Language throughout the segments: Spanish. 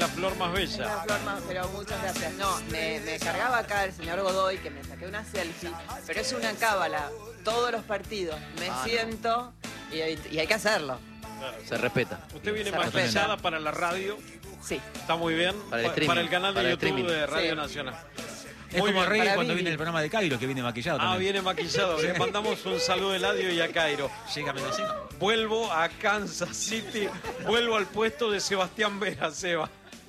la flor más Es bella. la flor más, pero muchas gracias. No, me cargaba acá el señor Godoy, que me saqué una selfie, pero es una cábala. Todos los partidos me siento y hay que hacerlo. Se respeta. Usted viene Se maquillada respeta. para la radio. Sí. Está muy bien. Para el streaming, Para el canal de para el YouTube streaming. de Radio Sí. Nacional. Es Muy como bien. Reyes Para cuando Vivi. viene el programa de Cairo, que viene maquillado Ah, también. viene maquillado. Le mandamos un saludo a Eladio y a Cairo. Llega Mendocino. Vuelvo a Kansas City. Vuelvo al puesto de Sebastián Vera, Seba.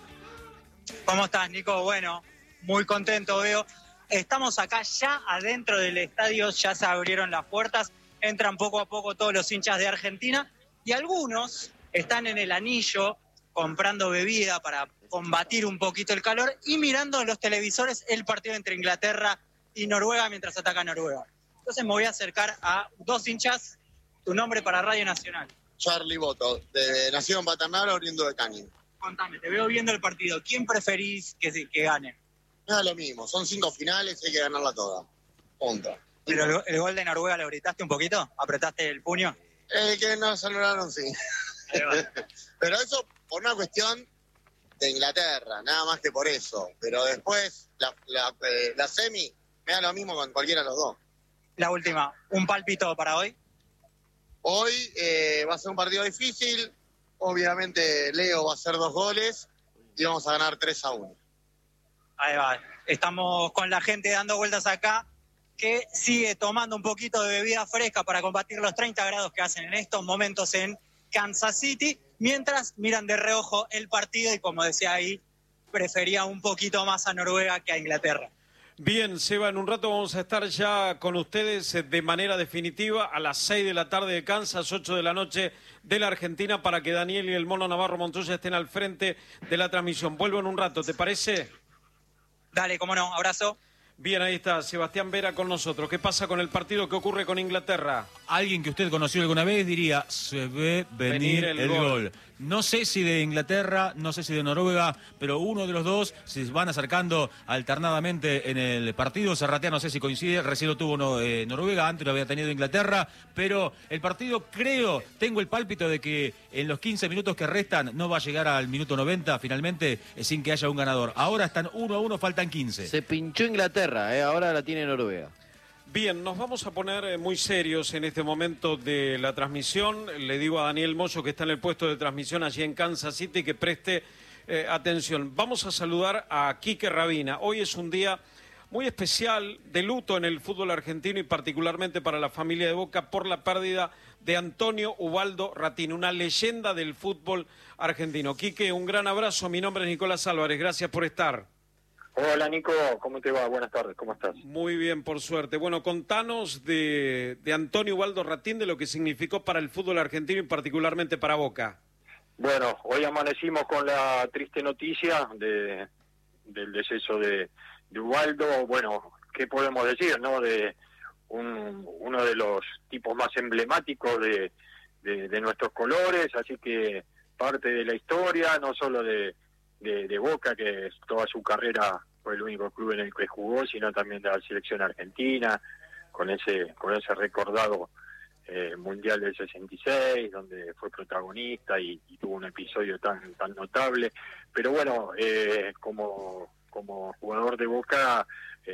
¿Cómo estás, Nico? Bueno, muy contento veo. Estamos acá ya adentro del estadio, ya se abrieron las puertas, entran poco a poco todos los hinchas de Argentina y algunos están en el anillo comprando bebida para combatir un poquito el calor y mirando en los televisores el partido entre Inglaterra y Noruega mientras ataca Noruega. Entonces me voy a acercar a dos hinchas. Tu nombre para Radio Nacional. Charlie Boto, nacido en Paternal, oriundo de Canning. Contame, te veo viendo el partido. ¿Quién preferís que gane? Me da lo mismo, son 5 finales, hay que ganarla toda. Punto. Pero el gol de Noruega lo gritaste un poquito, apretaste el puño. El que nos anularon, sí. Ahí va. Pero eso por una cuestión de Inglaterra, nada más que por eso. Pero después, la semi, me da lo mismo con cualquiera de los dos. La última, un pálpito para hoy. Hoy va a ser un partido difícil, obviamente Leo va a hacer 2 goles y vamos a ganar 3-1. Ahí va. Estamos con la gente dando vueltas acá, que sigue tomando un poquito de bebida fresca para combatir los 30 grados que hacen en estos momentos en Kansas City, mientras miran de reojo el partido y, como decía ahí, prefería un poquito más a Noruega que a Inglaterra. Bien, Seba, en un rato vamos a estar ya con ustedes de manera definitiva a las 6 de la tarde de Kansas, 8 de la noche de la Argentina, para que Daniel y el Mono Navarro Montoya estén al frente de la transmisión. Vuelvo en un rato, ¿te parece? Dale, cómo no, abrazo. Bien, ahí está Sebastián Vera con nosotros. ¿Qué pasa con el partido? ¿Qué ocurre con Inglaterra? Alguien que usted conoció alguna vez diría, se ve venir el gol. No sé si de Inglaterra, no sé si de Noruega, pero uno de los dos se van acercando alternadamente en el partido. Serratea no sé si coincide, recién lo tuvo Noruega, antes lo había tenido Inglaterra, pero el partido tengo el pálpito de que en los 15 minutos que restan no va a llegar al minuto 90 finalmente sin que haya un ganador. Ahora están 1-1, faltan 15. Se pinchó Inglaterra, ahora la tiene Noruega. Bien, nos vamos a poner muy serios en este momento de la transmisión. Le digo a Daniel Moyo, que está en el puesto de transmisión allí en Kansas City, que preste atención. Vamos a saludar a Quique Rabina. Hoy es un día muy especial de luto en el fútbol argentino y particularmente para la familia de Boca por la pérdida de Antonio Ubaldo Ratín, una leyenda del fútbol argentino. Quique, un gran abrazo. Mi nombre es Nicolás Álvarez. Gracias por estar. Hola Nico, ¿cómo te va? Buenas tardes, ¿cómo estás? Muy bien, por suerte. Bueno, contanos de Antonio Ubaldo Ratín, de lo que significó para el fútbol argentino y particularmente para Boca. Bueno, hoy amanecimos con la triste noticia del deceso de Ubaldo. Bueno, ¿qué podemos decir, no? De uno de los tipos más emblemáticos de nuestros colores, así que parte de la historia, no solo de Boca, que toda su carrera fue el único club en el que jugó, sino también de la selección argentina, con ese recordado Mundial del 66, donde fue protagonista y tuvo un episodio tan notable. Pero bueno, como jugador de Boca,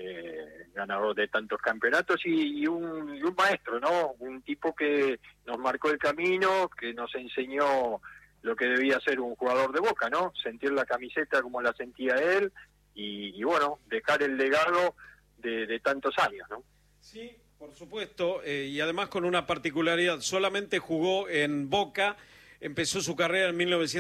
ganador de tantos campeonatos y un maestro, ¿no? Un tipo que nos marcó el camino, que nos enseñó lo que debía ser un jugador de Boca, ¿no? Sentir la camiseta como la sentía él y bueno, dejar el legado de tantos años, ¿no? Sí, por supuesto, y además con una particularidad, solamente jugó en Boca, empezó su carrera en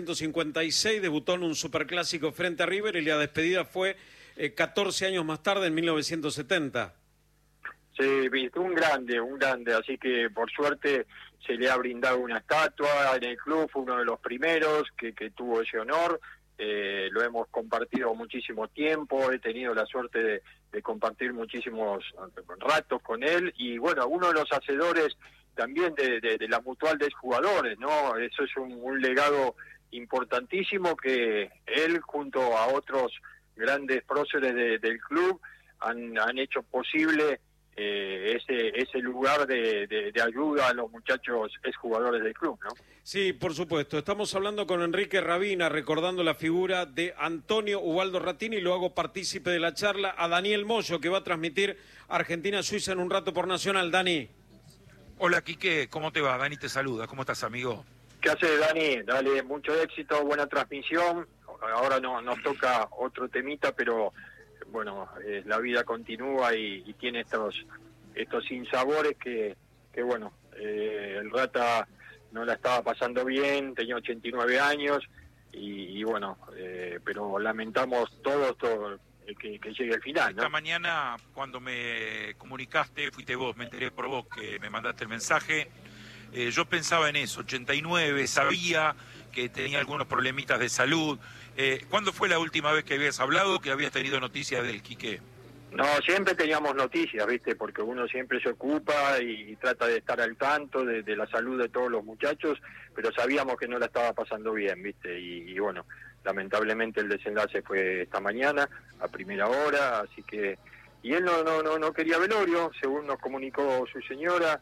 1956, debutó en un superclásico frente a River y la despedida fue 14 años más tarde, en 1970. Sí, un grande, así que por suerte se le ha brindado una estatua en el club, fue uno de los primeros que tuvo ese honor, lo hemos compartido muchísimo tiempo, he tenido la suerte de compartir muchísimos ratos con él y bueno, uno de los hacedores también de la mutual de jugadores, ¿no? Eso es un legado importantísimo que él junto a otros grandes próceres del club han hecho posible ese lugar de ayuda a los muchachos exjugadores del club, ¿no? Sí, por supuesto. Estamos hablando con Enrique Rabina, recordando la figura de Antonio Ubaldo Ratín, y lo hago partícipe de la charla a Daniel Moyo, que va a transmitir Argentina-Suiza en un rato por Nacional. Dani. Hola, Quique, ¿cómo te va? Dani te saluda. ¿Cómo estás, amigo? ¿Qué haces, Dani? Dale, mucho éxito, buena transmisión. Ahora nos toca otro temita, pero bueno, la vida continúa y tiene estos sinsabores que bueno, el Rata no la estaba pasando bien, tenía 89 años y bueno, pero lamentamos todos que llegue el final, ¿no? Esta mañana, cuando me comunicaste, fuiste vos, me enteré por vos que me mandaste el mensaje. Yo pensaba en eso, 89, sabía que tenía algunos problemitas de salud. ¿Cuándo fue la última vez que habías hablado, que habías tenido noticias del Quique? No, siempre teníamos noticias, ¿viste? Porque uno siempre se ocupa y trata de estar al tanto de la salud de todos los muchachos, pero sabíamos que no la estaba pasando bien, ¿viste? Y bueno, lamentablemente el desenlace fue esta mañana, a primera hora, así que... Y él no quería velorio, según nos comunicó su señora,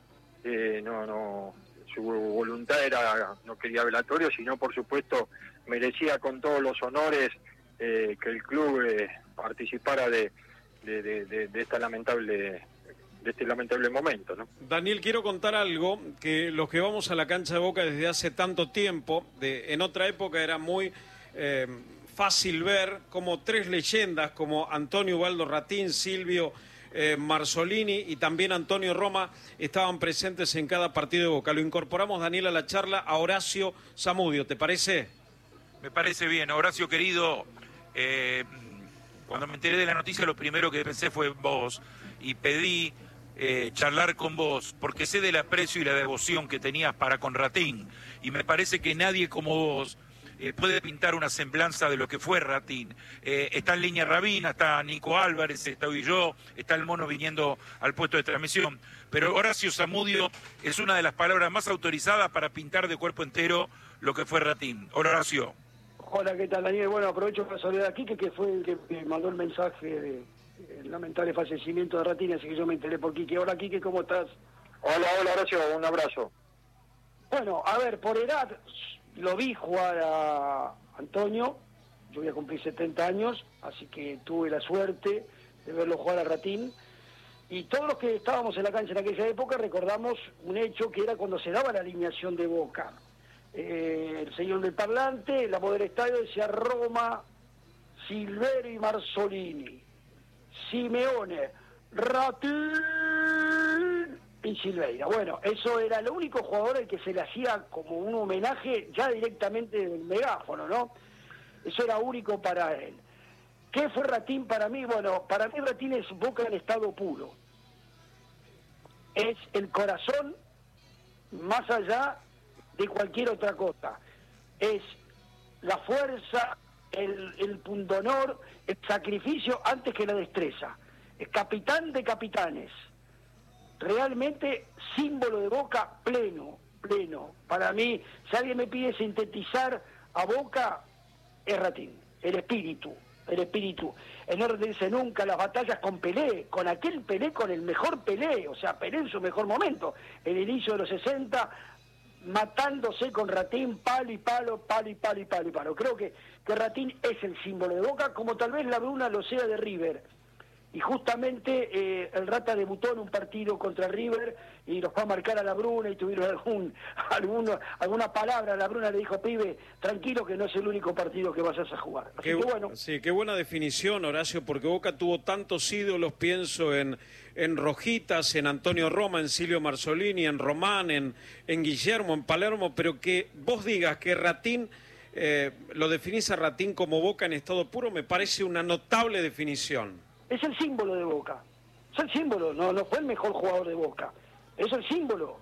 su voluntad era, no quería velatorio, sino por supuesto merecía con todos los honores que el club participara de este lamentable momento, ¿no? Daniel, quiero contar algo, que los que vamos a la cancha de Boca desde hace tanto tiempo, en otra época era muy fácil ver como tres leyendas como Antonio Ubaldo Ratín, Silvio Marzolini y también Antonio Roma estaban presentes en cada partido de Boca. Lo incorporamos, Daniel, a la charla a Horacio Zamudio, ¿te parece? Me parece bien. Horacio, querido, cuando me enteré de la noticia, lo primero que pensé fue en vos y pedí charlar con vos, porque sé del aprecio y la devoción que tenías para con Ratín, y me parece que nadie como vos puede pintar una semblanza de lo que fue Ratín. Está en línea Rabina, está Nico Álvarez, estoy yo, está el Mono viniendo al puesto de transmisión, pero Horacio Zamudio es una de las palabras más autorizadas para pintar de cuerpo entero lo que fue Ratín. Horacio. Hola, ¿qué tal, Daniel? Bueno, aprovecho para saludar a Quique, que fue el que me mandó el mensaje del lamentable fallecimiento de Ratín, así que yo me enteré por Quique. Hola, Quique, ¿cómo estás? Hola, Horacio, un abrazo. Bueno, a ver, por edad lo vi jugar a Antonio, yo voy a cumplir 70 años, así que tuve la suerte de verlo jugar a Ratín, y todos los que estábamos en la cancha en aquella época recordamos un hecho que era cuando se daba la alineación de Boca. El señor del parlante, la voz del estadio decía Roma, Silveri y Marzolini, Simeone, Ratín y Silveira. Bueno, eso era el único jugador al que se le hacía como un homenaje ya directamente del megáfono, ¿no? Eso era único para él. ¿Qué fue Ratín para mí? Bueno, para mí Ratín es Boca en estado puro. Es el corazón más allá de cualquier otra cosa. Es la fuerza, el pundonor, el sacrificio antes que la destreza. Es capitán de capitanes. Realmente símbolo de Boca pleno. Para mí, si alguien me pide sintetizar a Boca, es Ratín. El espíritu. En no rendirse nunca las batallas con Pelé, con aquel Pelé, con el mejor Pelé, o sea, Pelé en su mejor momento, el inicio de los 60, matándose con Ratín, palo y palo. Creo que Ratín es el símbolo de Boca, como tal vez la Bruna lo sea de River. Y justamente el Rata debutó en un partido contra River y los fue a marcar a la Bruna y tuvieron alguna palabra. La Bruna le dijo, pibe, tranquilo que no es el único partido que vayas a jugar. Así que bueno. Sí, qué buena definición, Horacio, porque Boca tuvo tantos ídolos, pienso en Rojitas, en Antonio Roma, en Silvio Marzolini, en Román, en Guillermo, en Palermo, pero que vos digas que Ratín, lo definís a Ratín como Boca en estado puro, me parece una notable definición. Es el símbolo de Boca. Es el símbolo, no fue el mejor jugador de Boca. Es el símbolo.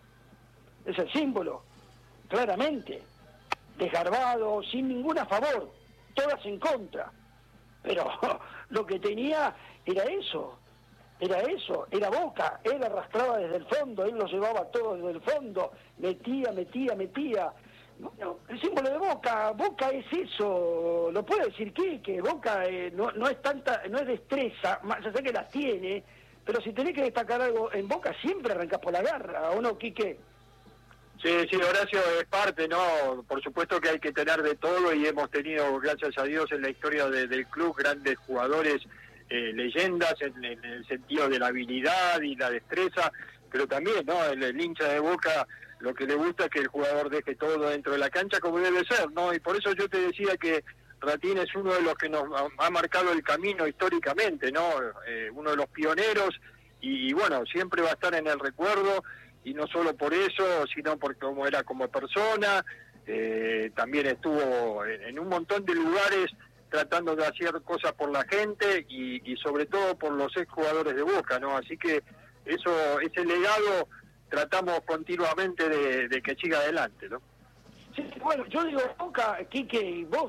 Claramente. Desgarbado, sin ningún a favor. Todas en contra. Pero lo que tenía era eso. Era Boca. Él arrastraba desde el fondo, él lo llevaba todo desde el fondo. Metía. Bueno, el símbolo de Boca es eso, lo puede decir Quique, Boca no es destreza, más allá que las tiene, pero si tenés que destacar algo en Boca, siempre arrancás por la garra, ¿o no, Quique? Sí, Horacio, es parte, ¿no? Por supuesto que hay que tener de todo y hemos tenido, gracias a Dios, en la historia del club grandes jugadores, leyendas en el sentido de la habilidad y la destreza, pero también, ¿no? El hincha de Boca lo que le gusta es que el jugador deje todo dentro de la cancha como debe ser, ¿no? Y por eso yo te decía que Ratín es uno de los que nos ha marcado el camino históricamente, ¿no? Uno de los pioneros y bueno, siempre va a estar en el recuerdo, y no solo por eso, sino por cómo era como persona. También estuvo en un montón de lugares tratando de hacer cosas por la gente y sobre todo por los exjugadores de Boca, ¿no? Así que ese legado tratamos continuamente de que siga adelante, ¿no? Sí, bueno, yo digo, Boca, Quique, y vos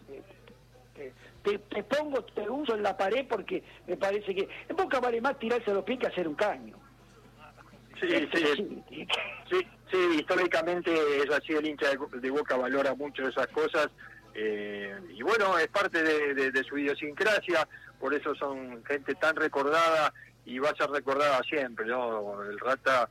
te uso en la pared porque me parece que en Boca vale más tirarse a los pies que hacer un caño. Sí, históricamente es así, el hincha de Boca valora mucho esas cosas, y bueno, es parte de su idiosincrasia, por eso son gente tan recordada y va a ser recordada siempre, ¿no? El Rata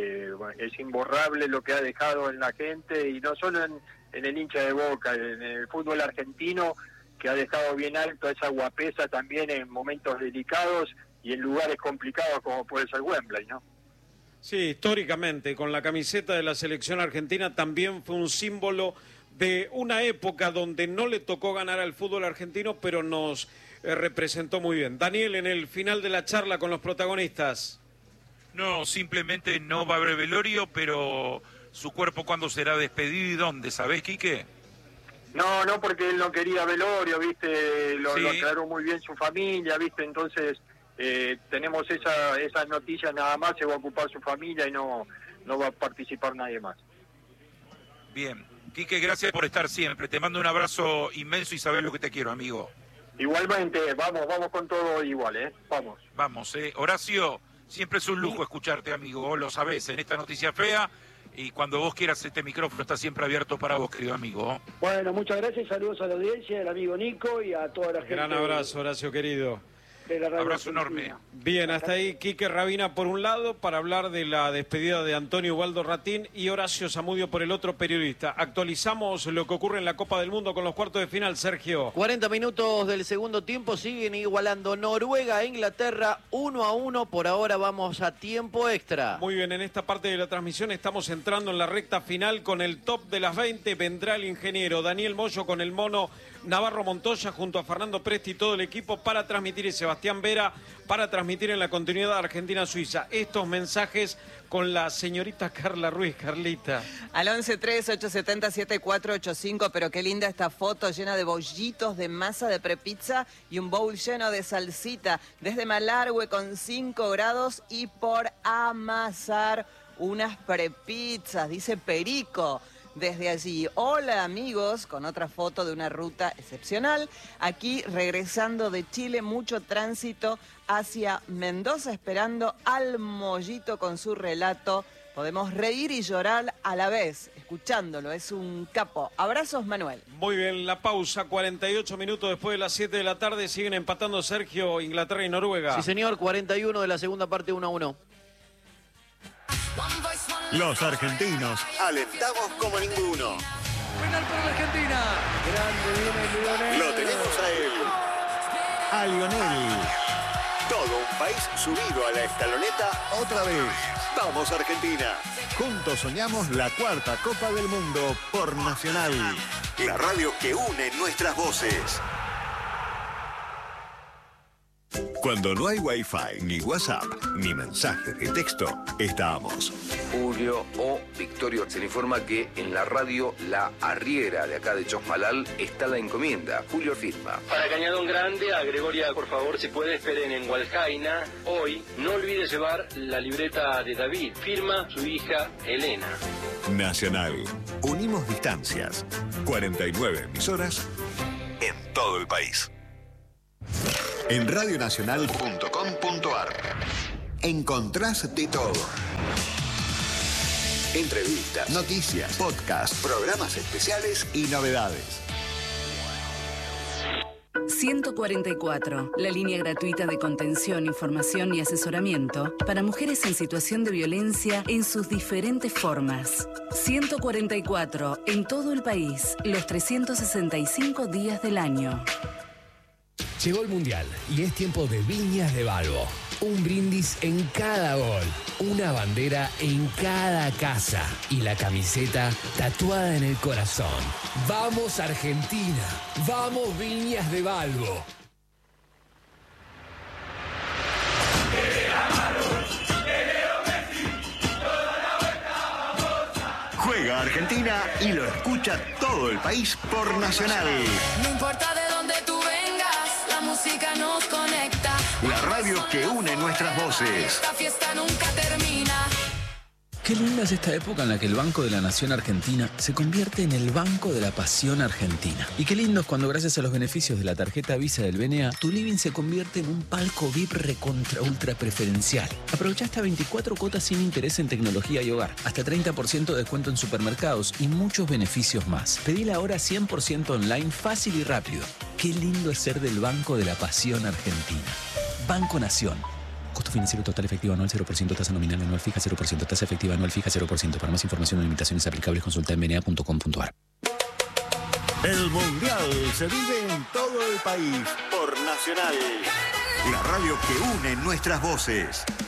es imborrable lo que ha dejado en la gente, y no solo en el hincha de Boca, en el fútbol argentino, que ha dejado bien alto esa guapesa también en momentos delicados y en lugares complicados como puede ser Wembley, ¿no? Sí, históricamente, con la camiseta de la selección argentina también fue un símbolo de una época donde no le tocó ganar al fútbol argentino, pero nos representó muy bien. Daniel, en el final de la charla con los protagonistas. No, simplemente no va a haber velorio, pero su cuerpo, ¿cuándo será despedido y dónde? ¿Sabés, Quique? No, porque él no quería velorio, ¿viste? Lo aclaró muy bien su familia, ¿viste? Entonces... tenemos esas noticias nada más, se va a ocupar su familia y no va a participar nadie más. Bien, Quique, gracias por estar siempre, te mando un abrazo inmenso y sabés lo que te quiero, amigo. Igualmente, vamos con todo igual, vamos. Vamos, Horacio, siempre es un lujo escucharte, amigo, vos lo sabés, en esta noticia fea, y cuando vos quieras este micrófono está siempre abierto para vos, querido amigo. Bueno, muchas gracias y saludos a la audiencia, al amigo Nico y a toda la gente. Gran abrazo, Horacio, querido. Abrazo enorme. Bien, hasta ahí Quique Rabina por un lado para hablar de la despedida de Antonio Ubaldo Ratín y Horacio Zamudio por el otro periodista. Actualizamos lo que ocurre en la Copa del Mundo con los cuartos de final, Sergio. 40 minutos del segundo tiempo, siguen igualando Noruega e Inglaterra 1-1. Por ahora vamos a tiempo extra. Muy bien, en esta parte de la transmisión estamos entrando en la recta final con el top de las 20. Vendrá el ingeniero Daniel Moyo con el mono Navarro Montoya junto a Fernando Presti y todo el equipo para transmitir, y Sebastián Vera para transmitir en la continuidad Argentina-Suiza. Estos mensajes con la señorita Carla Ruiz. Carlita. Al 11-3-870-7485, pero qué linda esta foto llena de bollitos de masa de prepizza y un bowl lleno de salsita desde Malargüe con 5 grados y por amasar unas prepizzas, dice Perico. Desde allí, hola amigos, con otra foto de una ruta excepcional. Aquí regresando de Chile, mucho tránsito hacia Mendoza, esperando al Mollito con su relato. Podemos reír y llorar a la vez, escuchándolo, es un capo. Abrazos, Manuel. Muy bien, la pausa, 48 minutos después de las 7 de la tarde, siguen empatando Sergio, Inglaterra y Noruega. Sí señor, 41 de la segunda parte, 1-1. Los argentinos alentamos como ninguno. Penal para la Argentina. Grande viene Lionel. Lo tenemos a él. A Lionel. Todo un país subido a la escaloneta otra vez. Vamos, Argentina. Juntos soñamos la cuarta Copa del Mundo por Nacional. La radio que une nuestras voces. Cuando no hay Wi-Fi, ni WhatsApp, ni mensaje de texto, estamos. Julio o Victorio, se le informa que en la radio La Arriera de acá de Chosmalal está la encomienda. Julio firma. Para Cañadón Grande, a Gregoria, por favor, si puede, esperen en Hualcaina. Hoy, no olvide llevar la libreta de David. Firma su hija Elena. Nacional. Unimos distancias. 49 emisoras en todo el país. En radionacional.com.ar encontrás de todo. Entrevistas, noticias, podcasts, programas especiales y novedades. 144, la línea gratuita de contención, información y asesoramiento para mujeres en situación de violencia en sus diferentes formas. 144, en todo el país, los 365 días del año. Llegó el Mundial y es tiempo de Viñas de Balbo. Un brindis en cada gol, una bandera en cada casa y la camiseta tatuada en el corazón. ¡Vamos Argentina! ¡Vamos Viñas de Balbo! Juega Argentina y lo escucha todo el país por Nacional. No importa de dónde tú vengas, la música nos conecta. La radio que une nuestras voces. Esta fiesta nunca termina. Qué linda es esta época en la que el Banco de la Nación Argentina se convierte en el Banco de la Pasión Argentina. Y qué lindo es cuando, gracias a los beneficios de la tarjeta Visa del BNA, tu living se convierte en un palco VIP recontra ultra preferencial. Aprovecha hasta 24 cuotas sin interés en tecnología y hogar, hasta 30% de descuento en supermercados y muchos beneficios más. Pedila ahora 100% online, fácil y rápido. Qué lindo es ser del Banco de la Pasión Argentina. Banco Nación. Costo financiero total efectivo anual 0%, tasa nominal anual fija 0%, tasa efectiva anual fija 0%. Para más información o limitaciones aplicables consulta en bna.com.ar. El Mundial se vive en todo el país por Nacional. La radio que une nuestras voces.